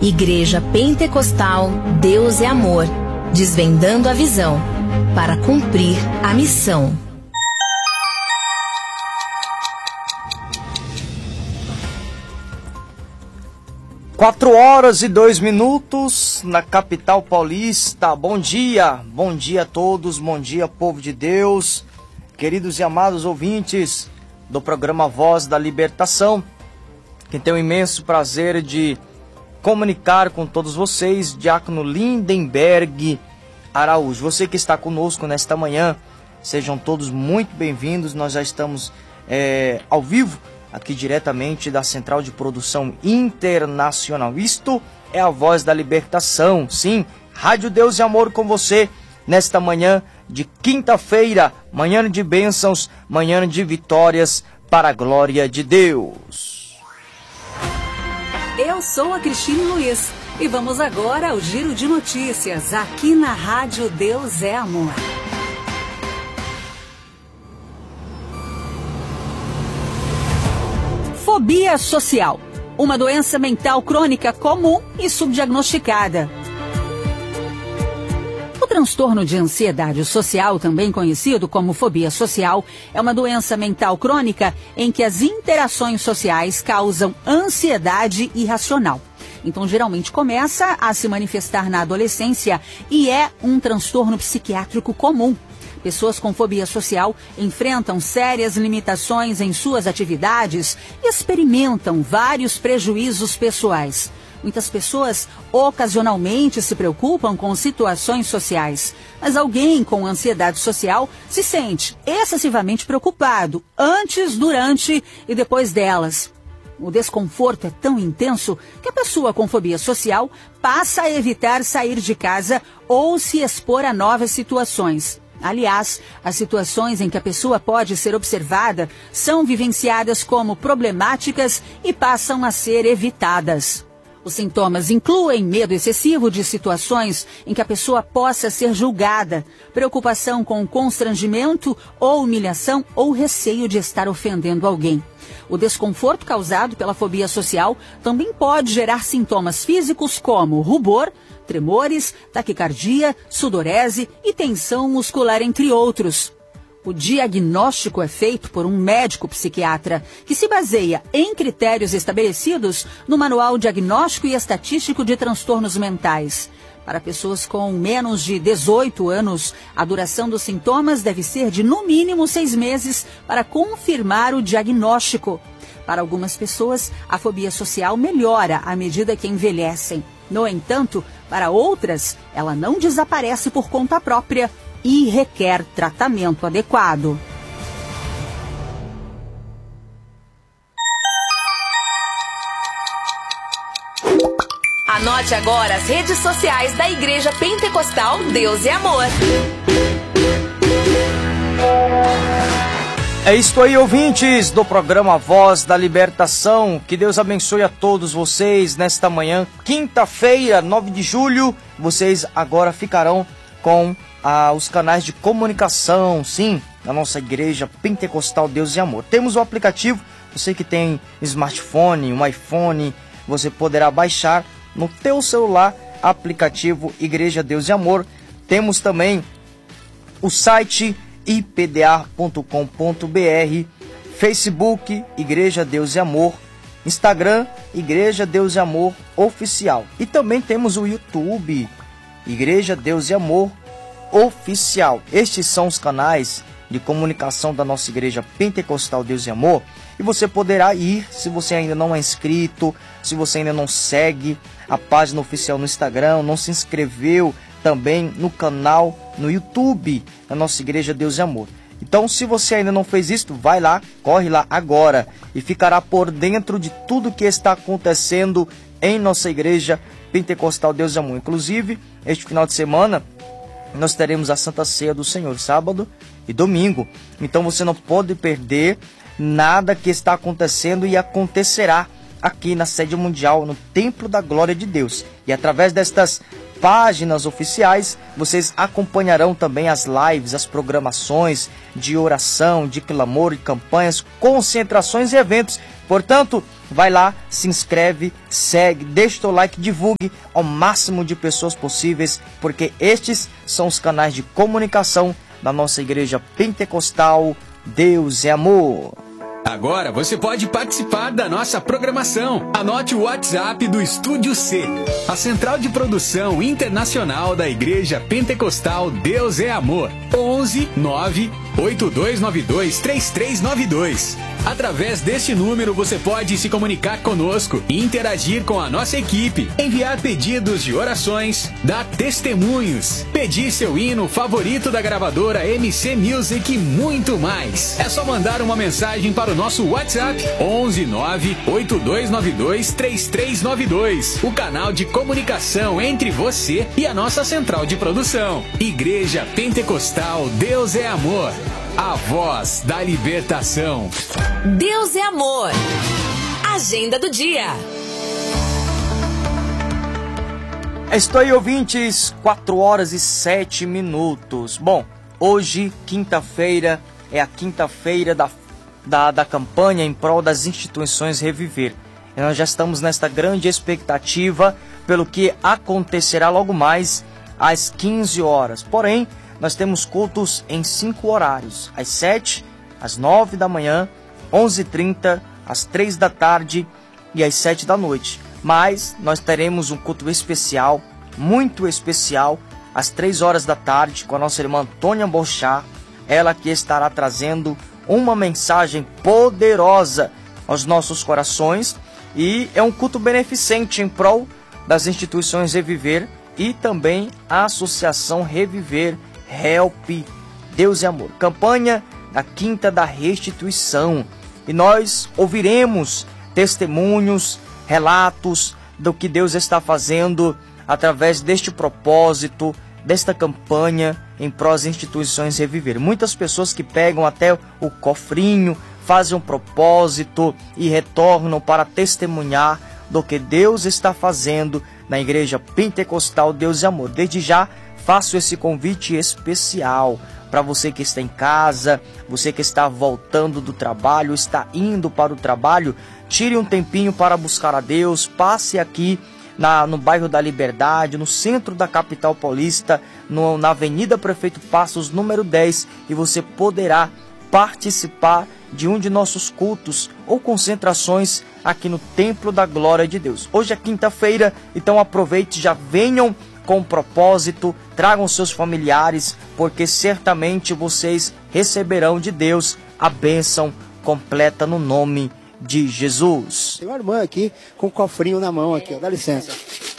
Igreja Pentecostal Deus é Amor, desvendando a visão para cumprir a missão. Quatro horas e 2 minutos na capital paulista. Bom dia a todos, bom dia, povo de Deus, queridos e amados ouvintes do programa Voz da Libertação, que tem o imenso prazer de comunicar com todos vocês, Diácono Lindenberg Araújo. Você que está conosco nesta manhã, sejam todos muito bem-vindos. Nós já estamos ao vivo, aqui diretamente da Central de Produção Internacional. Isto é a Voz da Libertação, sim, Rádio Deus e Amor com você, nesta manhã de quinta-feira, manhã de bênçãos, manhã de vitórias para a glória de Deus. Eu sou a Cristine Luiz e vamos agora ao Giro de Notícias, aqui na Rádio Deus é Amor. Fobia social, uma doença mental crônica comum e subdiagnosticada. O transtorno de ansiedade social, também conhecido como fobia social, é uma doença mental crônica em que as interações sociais causam ansiedade irracional. Então, geralmente começa a se manifestar na adolescência e é um transtorno psiquiátrico comum. Pessoas com fobia social enfrentam sérias limitações em suas atividades e experimentam vários prejuízos pessoais. Muitas pessoas ocasionalmente se preocupam com situações sociais, mas alguém com ansiedade social se sente excessivamente preocupado antes, durante e depois delas. O desconforto é tão intenso que a pessoa com fobia social passa a evitar sair de casa ou se expor a novas situações. Aliás, as situações em que a pessoa pode ser observada são vivenciadas como problemáticas e passam a ser evitadas. Os sintomas incluem medo excessivo de situações em que a pessoa possa ser julgada, preocupação com constrangimento ou humilhação ou receio de estar ofendendo alguém. O desconforto causado pela fobia social também pode gerar sintomas físicos como rubor, tremores, taquicardia, sudorese e tensão muscular, entre outros. O diagnóstico é feito por um médico psiquiatra, que se baseia em critérios estabelecidos no Manual Diagnóstico e Estatístico de Transtornos Mentais. Para pessoas com menos de 18 anos, a duração dos sintomas deve ser de no mínimo 6 meses para confirmar o diagnóstico. Para algumas pessoas, a fobia social melhora à medida que envelhecem. No entanto, para outras, ela não desaparece por conta própria e requer tratamento adequado. Anote agora as redes sociais da Igreja Pentecostal Deus e Amor. É isso aí, ouvintes do programa Voz da Libertação. Que Deus abençoe a todos vocês nesta manhã, quinta-feira, 9 de julho. Vocês agora ficarão com os canais de comunicação, sim, da nossa Igreja Pentecostal Deus e Amor. Temos o aplicativo, você que tem smartphone, um iPhone, você poderá baixar no teu celular aplicativo Igreja Deus e Amor. Temos também o site ipda.com.br, Facebook Igreja Deus e Amor, Instagram Igreja Deus e Amor Oficial. E também temos o YouTube Igreja Deus e Amor Oficial. Estes são os canais de comunicação da nossa Igreja Pentecostal Deus e Amor. E você poderá ir, se você ainda não é inscrito, se você ainda não segue a página oficial no Instagram, não se inscreveu também no canal no YouTube da nossa Igreja Deus e Amor. Então, se você ainda não fez isso, vai lá, corre lá agora e ficará por dentro de tudo que está acontecendo em nossa Igreja Pentecostal Deus e Amor. Inclusive, este final de semana, nós teremos a Santa Ceia do Senhor, sábado e domingo. Então você não pode perder nada que está acontecendo e acontecerá aqui na sede mundial, no Templo da Glória de Deus. E através destas páginas oficiais, vocês acompanharão também as lives, as programações de oração, de clamor e campanhas, concentrações e eventos. Portanto, vai lá, se inscreve, segue, deixa o teu like, divulgue ao máximo de pessoas possíveis, porque estes são os canais de comunicação da nossa Igreja Pentecostal Deus é Amor. Agora você pode participar da nossa programação. Anote o WhatsApp do Estúdio C, a central de produção internacional da Igreja Pentecostal Deus é Amor. 11 9 8292 3392. Através deste número você pode se comunicar conosco e interagir com a nossa equipe, enviar pedidos de orações, dar testemunhos, pedir seu hino favorito da gravadora MC Music e muito mais. É só mandar uma mensagem para o nosso WhatsApp 11 9 8292 3392, o canal de comunicação entre você e a nossa central de produção. Igreja Pentecostal Deus é Amor, a voz da libertação. Deus é Amor. Agenda do dia. Estou aí, ouvintes, 4 horas e 7 minutos. Bom, hoje, quinta-feira, é a quinta-feira da campanha em prol das instituições Reviver. E nós já estamos nesta grande expectativa pelo que acontecerá logo mais às 15 horas. Porém, nós temos cultos em 5 horários: às 7, às 9 da manhã, 11h30, às 3 da tarde e às 7 da noite. Mas nós teremos um culto especial, muito especial, às 3 horas da tarde, com a nossa irmã Antônia Bochá. Ela que estará trazendo uma mensagem poderosa aos nossos corações. E é um culto beneficente em prol das instituições Reviver e também a Associação Reviver Help Deus é Amor. Campanha da Quinta da Restituição. E nós ouviremos testemunhos, relatos do que Deus está fazendo através deste propósito, desta campanha em prol das instituições Reviver. Muitas pessoas que pegam até o cofrinho, fazem um propósito e retornam para testemunhar do que Deus está fazendo na Igreja Pentecostal Deus é Amor. Desde já faço esse convite especial para você que está em casa, você que está voltando do trabalho, está indo para o trabalho. Tire um tempinho para buscar a Deus, passe aqui no bairro da Liberdade, no centro da capital paulista, na Avenida Prefeito Passos, número 10, e você poderá participar de um de nossos cultos ou concentrações aqui no Templo da Glória de Deus. Hoje é quinta-feira, então aproveite, já venham com propósito, tragam seus familiares, porque certamente vocês receberão de Deus a bênção completa no nome de Jesus. Tem uma irmã aqui com um cofrinho na mão aqui, ó. Dá licença.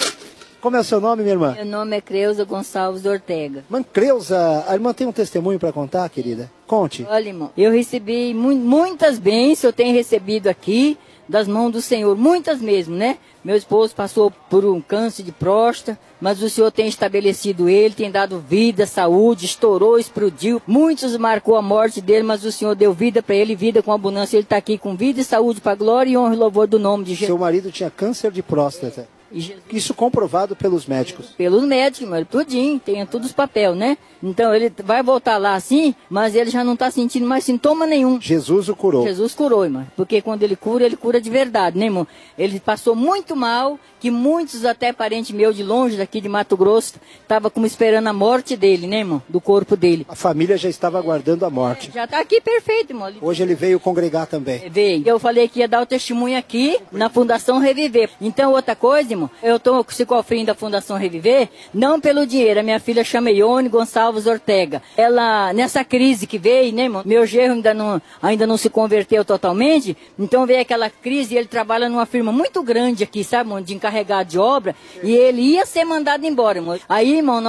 Como é o seu nome, minha irmã? Meu nome é Creuza Gonçalves Ortega. Irmã Creuza, a irmã tem um testemunho para contar, querida? Conte. Olha, irmão, eu recebi muitas bênçãos, eu tenho recebido aqui das mãos do Senhor, muitas mesmo, né? Meu esposo passou por um câncer de próstata, mas o Senhor tem estabelecido ele, tem dado vida, saúde, estourou, explodiu. Muitos marcou a morte dele, mas o Senhor deu vida para ele, vida com abundância. Ele está aqui com vida e saúde para a glória e honra e louvor do nome de Jesus. Seu marido tinha câncer de próstata. Isso comprovado pelos médicos. Pelos médicos, mas tudinho, tem todos os papéis, né? Então ele vai voltar lá assim, mas ele já não está sentindo mais sintoma nenhum. Jesus o curou. Jesus curou, irmão. Porque quando ele cura de verdade, né, irmão? Ele passou muito mal, que muitos, até parentes meus de longe, daqui de Mato Grosso, estavam como esperando a morte dele, né, irmão? Do corpo dele. A família já estava aguardando a morte. Já está aqui perfeito, irmão. Hoje ele veio congregar também. Veio. Eu falei que ia dar o testemunho aqui na Fundação Reviver. Então, outra coisa, irmão, eu estou com esse cofrinho da Fundação Reviver, não pelo dinheiro. A minha filha chama Ione Gonçalves Ortega. Ela, nessa crise que veio, né, irmão? Meu genro ainda não se converteu totalmente, então veio aquela crise e ele trabalha numa firma muito grande aqui, sabe, irmão, de encarregado de obra, e ele ia ser mandado embora, irmão. Aí, irmão,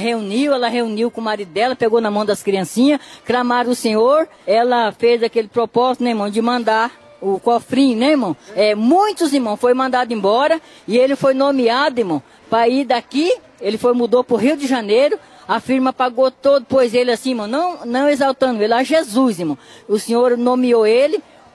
ela reuniu com o marido dela, pegou na mão das criancinhas, clamaram o Senhor, ela fez aquele propósito, né, irmão, de mandar o cofrinho, né, irmão? Muitos, irmão, foi mandado embora e ele foi nomeado, irmão, para ir daqui. Ele mudou para o Rio de Janeiro. A firma pagou todo, pôs ele assim, irmão, não exaltando ele, a Jesus, irmão. O Senhor nomeou ele,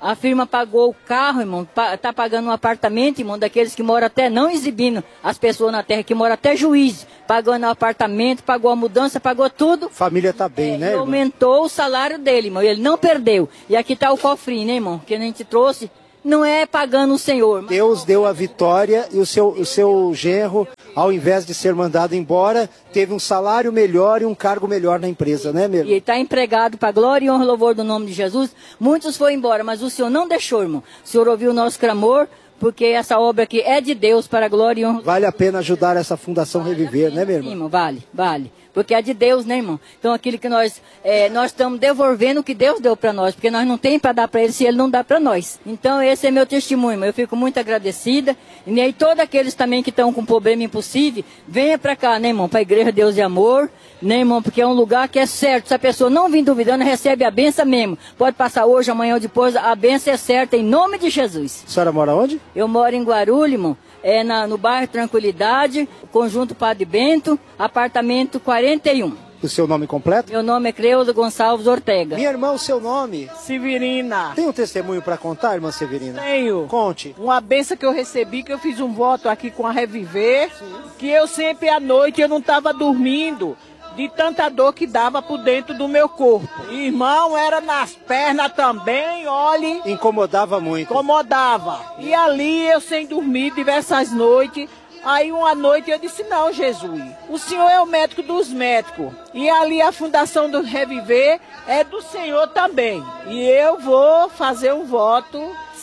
A firma pagou o carro, irmão, tá pagando um apartamento, irmão, daqueles que moram até, não exibindo as pessoas na terra, que moram até juiz, pagando o apartamento, pagou a mudança, pagou tudo. Família tá bem, né, irmão? Aumentou o salário dele, irmão, ele não perdeu. E aqui tá o cofrinho, né, irmão, que a gente trouxe. Não é pagando o Senhor. Mas... Deus deu a vitória e o seu genro, ao invés de ser mandado embora, teve um salário melhor e um cargo melhor na empresa, né, meu irmão? E ele está empregado para glória e honra e louvor do nome de Jesus. Muitos foram embora, mas o Senhor não deixou, irmão. O Senhor ouviu o nosso clamor, porque essa obra aqui é de Deus para a glória e honra. Vale a pena ajudar essa Fundação Reviver, né, meu irmão? Sim, irmão, vale. Porque é de Deus, né, irmão? Então aquilo que nós estamos devolvendo o que Deus deu para nós, porque nós não temos para dar para Ele se Ele não dá para nós. Então esse é meu testemunho, irmão. Eu fico muito agradecida. E aí todos aqueles também que estão com problema impossível, venha para cá, né, irmão? Para a Igreja Deus e Amor, né, irmão? Porque é um lugar que é certo. Se a pessoa não vir duvidando, recebe a benção mesmo. Pode passar hoje, amanhã ou depois, a benção é certa, em nome de Jesus. A senhora mora onde? Eu moro em Guarulhos, irmão. No bairro Tranquilidade, Conjunto Padre Bento, apartamento 41. O seu nome completo? Meu nome é Creuza Gonçalves Ortega. Minha irmã, o seu nome? Severina. Tem um testemunho para contar, irmã Severina? Tenho. Conte. Uma benção que eu recebi, que eu fiz um voto aqui com a Reviver, que eu sempre à noite eu não estava dormindo, de tanta dor que dava por dentro do meu corpo. Irmão, era nas pernas também, olhe. Incomodava muito. Incomodava. E ali eu sem dormir diversas noites. Aí uma noite eu disse, não, Jesus, o Senhor é o médico dos médicos. E ali a Fundação do Reviver é do Senhor também. E eu vou fazer um voto,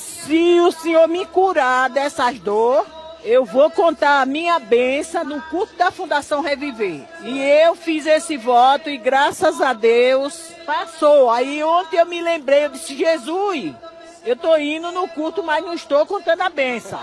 se o Senhor me curar dessas dores, eu vou contar a minha bênção no culto da Fundação Reviver. E eu fiz esse voto e graças a Deus passou. Aí ontem eu me lembrei, eu disse, Jesus, eu estou indo no culto, mas não estou contando a bênção.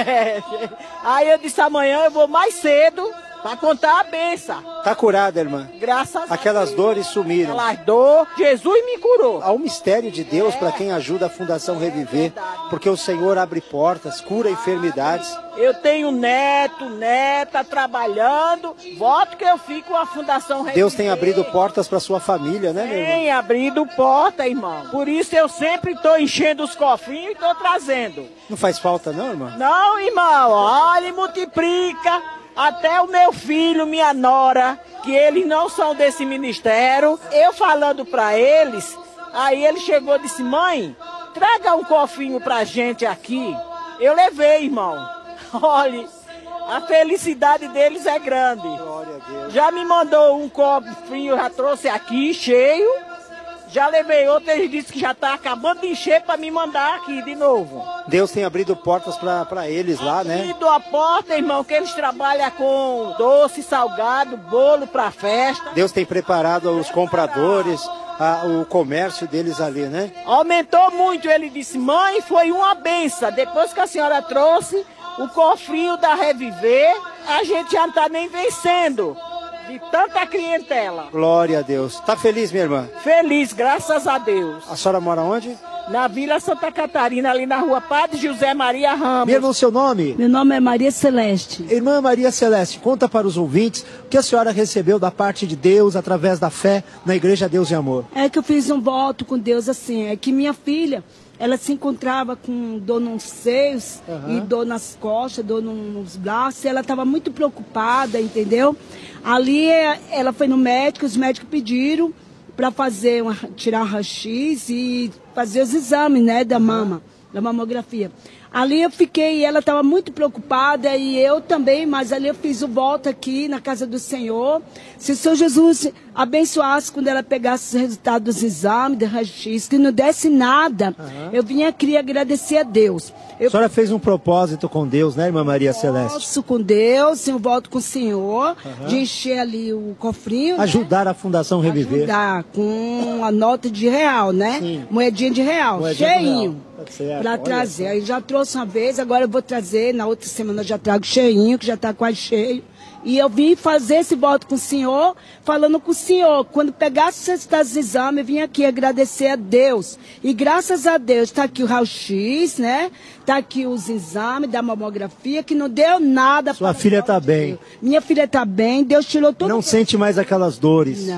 Aí eu disse, amanhã eu vou mais cedo para contar a bênção. Tá curada, irmã? Graças a Deus. Aquelas dores sumiram. Aquelas dores, Jesus me curou. Há um mistério de Deus para quem ajuda a Fundação Reviver, porque o Senhor abre portas, cura enfermidades. Eu tenho neto, neta trabalhando, voto que eu fico com a Fundação Reviver. Deus tem abrido portas para sua família, né, meu irmão? Tem abrido porta, irmão. Por isso eu sempre estou enchendo os cofrinhos e estou trazendo. Não faz falta não, irmão? Não, irmão, olha, multiplica. Até o meu filho, minha nora, que eles não são desse ministério, eu falando para eles, aí ele chegou e disse, mãe, traga um cofrinho pra gente aqui. Eu levei, irmão. Olha, a felicidade deles é grande. Glória a Deus. Já me mandou um cofrinho, já trouxe aqui, cheio. Já levei outro, ele disse que já está acabando de encher para me mandar aqui de novo. Deus tem abrido portas para eles lá, né? Abrido a porta, irmão, que eles trabalham com doce, salgado, bolo para festa. Deus tem preparado os compradores, o comércio deles ali, né? Aumentou muito, ele disse, mãe, foi uma benção. Depois que a senhora trouxe o cofrinho da Reviver, a gente já não está nem vencendo. De tanta clientela. Glória a Deus. Tá feliz, minha irmã? Feliz, graças a Deus. A senhora mora onde? Na Vila Santa Catarina, ali na rua Padre José Maria Ramos. Minha irmã, seu nome? Meu nome é Maria Celeste. Irmã Maria Celeste, conta para os ouvintes o que a senhora recebeu da parte de Deus através da fé na Igreja Deus e Amor. É que eu fiz um voto com Deus assim, é que minha filha, ela se encontrava com dor nos seios e dor nas costas, dor nos braços, e ela estava muito preocupada, entendeu? Ali ela foi no médico, os médicos pediram para tirar raio-x e fazer os exames, né, da mama, da mamografia. Ali eu fiquei, ela estava muito preocupada e eu também, mas ali eu fiz o voto aqui na casa do Senhor. Se o Senhor Jesus abençoasse quando ela pegasse os resultados dos exames, do raio-x, que não desse nada, eu vim aqui agradecer a Deus. A senhora fez um propósito com Deus, né, irmã Maria Celeste? Posso com Deus, eu volto com o Senhor, de encher ali o cofrinho. Ajudar a Fundação Reviver. Ajudar com a nota de real, né? Sim. Moedinha de real, cheinho. Tá para trazer. Aí já trouxe uma vez, agora eu vou trazer, na outra semana eu já trago cheinho, que já está quase cheio. E eu vim fazer esse voto com o senhor, falando com o senhor. Quando pegasse os resultados dos exames, eu vim aqui agradecer a Deus. E graças a Deus, está aqui o raio-x, né? Está aqui os exames da mamografia, que não deu nada. Sua filha está bem. Minha filha está bem, Deus tirou tudo. Não sente mais aquelas dores. Não.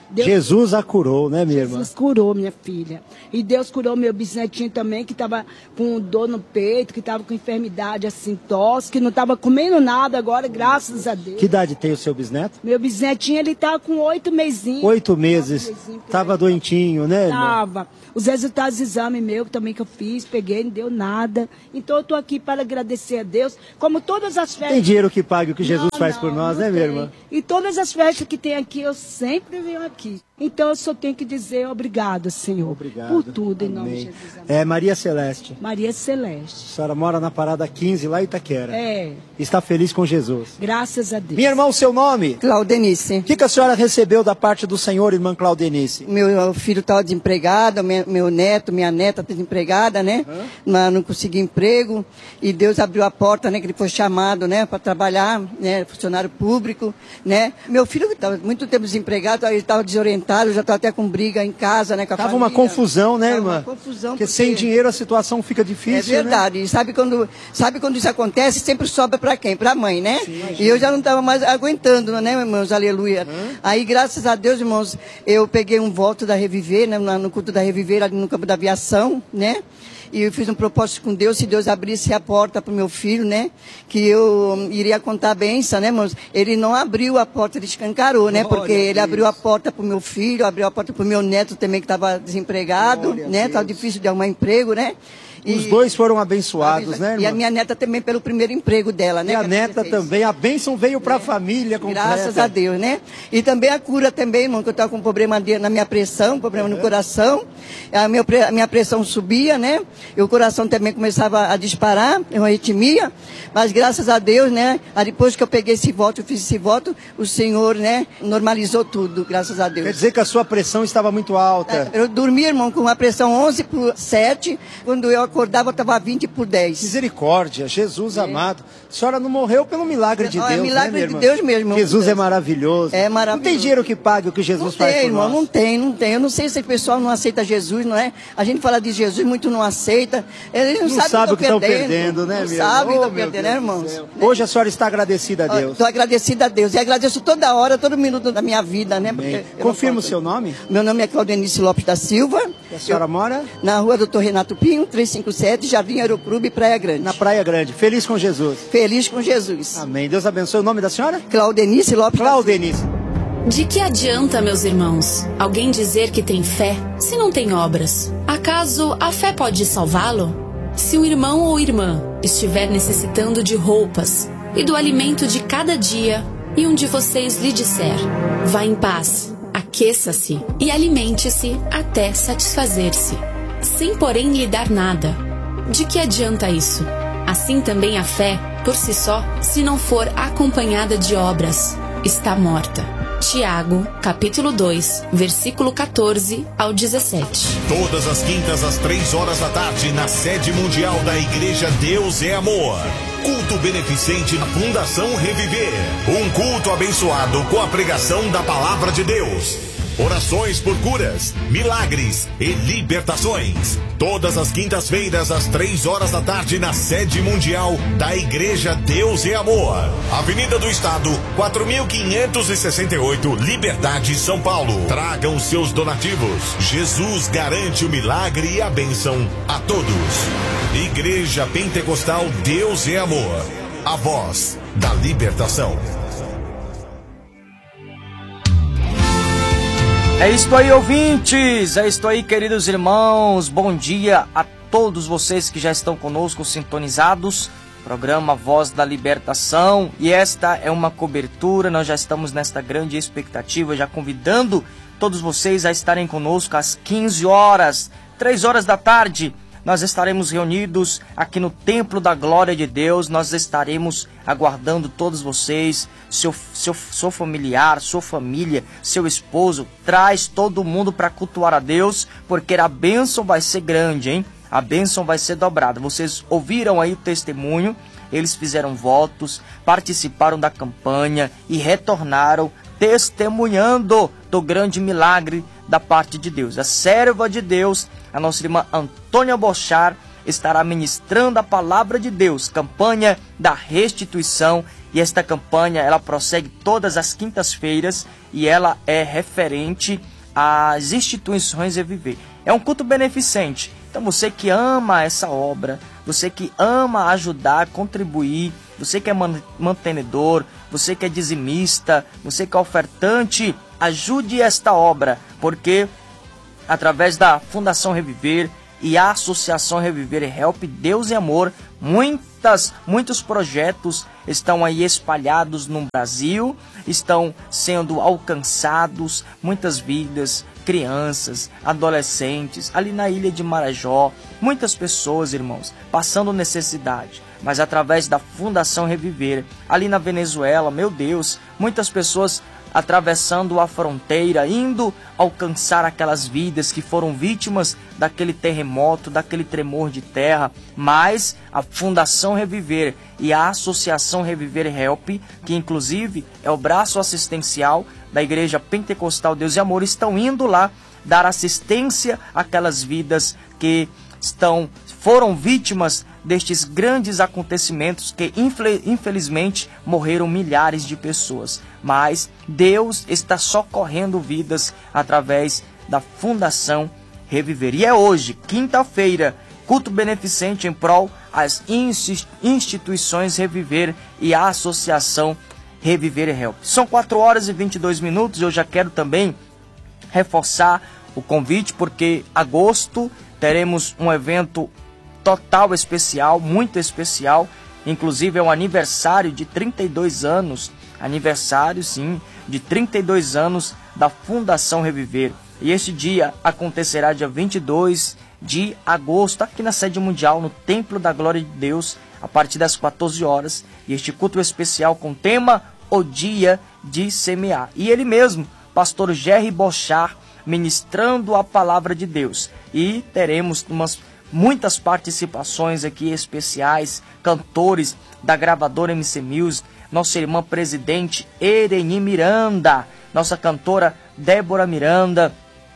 Jesus a curou, né, minha irmã? Jesus curou minha filha. E Deus curou meu bisnetinho também, que estava com dor no peito, que estava com enfermidade assim, tosse, que não estava comendo nada agora, graças a Deus. Que idade tem o seu bisneto? Meu bisnetinho, ele tá com 8 mesinhos. 8 meses. Tava doentinho, né, irmã? Tava. Os resultados do exame meu também que eu fiz, peguei, não deu nada. Então eu tô aqui para agradecer a Deus, como todas as festas. Tem dinheiro que pague o que Jesus faz por nós, né, minha irmã? E todas as festas que tem aqui, eu sempre venho aqui. Então eu só tenho que dizer obrigado, Senhor. Obrigado. Por tudo, Amém. em nome de Jesus. Amém. É Maria Celeste. Maria Celeste. A senhora mora na parada 15, lá em Itaquera. É. Está feliz com Jesus. Graças a Deus. Minha irmã, o seu nome? Claudenice. O que a senhora recebeu da parte do Senhor, irmã Claudenice? Meu filho estava desempregado, meu neto, minha neta desempregada, né? Mas não conseguia emprego. E Deus abriu a porta, né? Que ele foi chamado, né? Para trabalhar, né? Funcionário público, né? Meu filho estava muito tempo desempregado, ele estava desorientado, já estava até com briga em casa, né? Com a Tava família. uma confusão, né, Tava irmã? uma confusão. Porque sem dinheiro a situação fica difícil, É verdade. né? E sabe quando isso acontece, sempre sobra para quem? Para a mãe, né? Sim, e eu já não estava mais aguentando, né, irmãos? Aleluia. Aí, graças a Deus, irmãos, eu peguei um voto da Reviver, né? No culto da Reviver, ali no campo da aviação, né? E eu fiz um propósito com Deus, se Deus abrisse a porta para o meu filho, né? Que eu iria contar a bênção, né, irmãos? Ele não abriu a porta, ele escancarou, né? Porque ele abriu a porta para o meu filho, abriu a porta para o meu neto também, que estava desempregado, né? Estava difícil de arrumar emprego, né? Os dois foram abençoados, né, irmã? E a minha neta também pelo primeiro emprego dela, né? E a neta também, a bênção veio para a família completa. Graças a Deus, né? E também a cura também, irmão, que eu estava com problema na minha pressão, problema no coração. A minha pressão subia, né? E o coração também começava a disparar, uma arritmia. Mas graças a Deus, né? Depois que eu peguei esse voto, eu fiz esse voto, o Senhor, né? Normalizou tudo, graças a Deus. Quer dizer que a sua pressão estava muito alta. Eu dormia, irmão, com uma pressão 11/7, quando eu acordava, estava 20/10. Misericórdia, Jesus amado. A senhora não morreu pelo milagre de Deus, é milagre, né, minha de irmã? Deus mesmo. Jesus é maravilhoso. É maravilhoso. Não tem dinheiro que pague o que Jesus faz por irmão, nós. Não tem. Eu não sei se o pessoal não aceita Jesus, não é? A gente fala de Jesus, muito não aceita. Eles não sabem o que estão perdendo, né, não meu? Sabem o que estão meu perdendo, né, irmãos? Hoje a senhora está agradecida a Deus. Estou agradecida a Deus. E agradeço toda hora, todo minuto da minha vida, né? Confirma o seu nome? Meu nome é Claudenice Lopes da Silva. E a senhora mora? Na rua Dr. Renato Pinho, 357, Jardim Aeroclube, Praia Grande. Na Praia Grande. Feliz com Jesus. Feliz com Jesus. Amém. Deus abençoe. O nome da senhora? Claudenice Lopes. Claudenice. De que adianta, meus irmãos, alguém dizer que tem fé se não tem obras? Acaso a fé pode salvá-lo? Se um irmão ou irmã estiver necessitando de roupas e do alimento de cada dia, e um de vocês lhe disser: vá em paz, aqueça-se e alimente-se até satisfazer-se, sem porém lhe dar nada, de que adianta isso? Assim também a fé, por si só, se não for acompanhada de obras, está morta. Tiago, capítulo 2, versículo 14 ao 17. Todas as quintas às 3h na sede mundial da Igreja Deus é Amor. Culto beneficente da Fundação Reviver. Um culto abençoado com a pregação da Palavra de Deus. Orações por curas, milagres e libertações. Todas as quintas-feiras às 3h na sede mundial da Igreja Deus é Amor. Avenida do Estado, 4568, Liberdade, São Paulo. Tragam seus donativos. Jesus garante o milagre e a bênção a todos. Igreja Pentecostal Deus é Amor. A voz da libertação. É isto aí, ouvintes, é isto aí, queridos irmãos, bom dia a todos vocês que já estão conosco sintonizados, programa Voz da Libertação, e esta é uma cobertura, nós já estamos nesta grande expectativa, já convidando todos vocês a estarem conosco às 15 horas, 3 horas da tarde, nós estaremos reunidos aqui no Templo da Glória de Deus, nós estaremos aguardando todos vocês, seu familiar, sua família, seu esposo, traz todo mundo para cultuar a Deus, porque a bênção vai ser grande, hein? A bênção vai ser dobrada. Vocês ouviram aí o testemunho, eles fizeram votos, participaram da campanha e retornaram testemunhando do grande milagre da parte de Deus. A serva de Deus, a nossa irmã Antônia Bochar, estará ministrando a palavra de Deus, campanha da restituição E esta campanha, ela prossegue todas as quintas-feiras e ela é referente às instituições Reviver. É um culto beneficente. Então você que ama essa obra, você que ama ajudar, contribuir, você que é mantenedor, você que é dizimista, você que é ofertante, ajude esta obra, porque através da Fundação Reviver e a Associação Reviver e Help, Deus e Amor, muitos projetos estão aí espalhados no Brasil, estão sendo alcançados, muitas vidas, crianças, adolescentes, ali na ilha de Marajó, muitas pessoas, irmãos, passando necessidade. Mas através da Fundação Reviver, ali na Venezuela, meu Deus, muitas pessoas atravessando a fronteira, indo alcançar aquelas vidas que foram vítimas daquele terremoto, daquele tremor de terra. Mas a Fundação Reviver e a Associação Reviver Help, que inclusive é o braço assistencial da Igreja Pentecostal Deus e Amor, estão indo lá dar assistência àquelas vidas que foram vítimas destes grandes acontecimentos que infelizmente morreram milhares de pessoas. Mas Deus está socorrendo vidas através da Fundação Reviver. E é hoje, quinta-feira, culto beneficente em prol às instituições Reviver e a Associação Reviver e Help. São 4 horas e 22 minutos e eu já quero também reforçar o convite, porque agosto teremos um evento total especial, muito especial, inclusive é um aniversário de 32 anos, aniversário sim, de 32 anos da Fundação Reviver. E este dia acontecerá dia 22 de agosto, aqui na sede mundial, no Templo da Glória de Deus, a partir das 14 horas. E este culto especial com tema O Dia de Semear. E ele mesmo, pastor Jerry Bochar, ministrando a palavra de Deus. E teremos muitas participações aqui especiais, cantores da gravadora MC Music, nossa irmã presidente Ereni Miranda, nossa cantora Débora Miranda,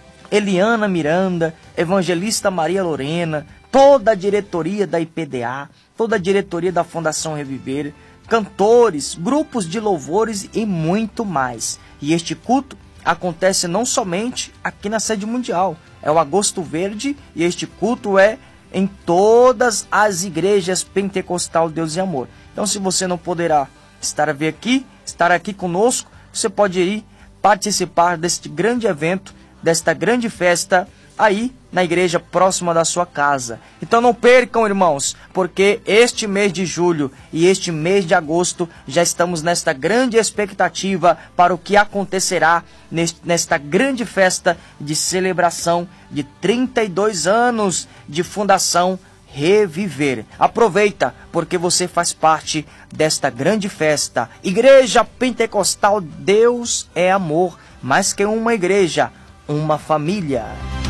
Eliana Miranda, evangelista Maria Lorena, toda a diretoria da IPDA, toda a diretoria da Fundação Reviver, cantores, grupos de louvores e muito mais. E este culto acontece não somente aqui na sede mundial, é o Agosto Verde, e este culto é em todas as igrejas Pentecostal Deus e Amor. Então, se você não poderá estar aqui conosco, você pode ir participar deste grande evento, desta grande festa aí na igreja próxima da sua casa. Então não percam, irmãos, porque este mês de julho e este mês de agosto já estamos nesta grande expectativa para o que acontecerá nesta grande festa de celebração de 32 anos de Fundação Reviver. Aproveita, porque você faz parte desta grande festa. Igreja Pentecostal Deus é Amor, mais que uma igreja, uma família.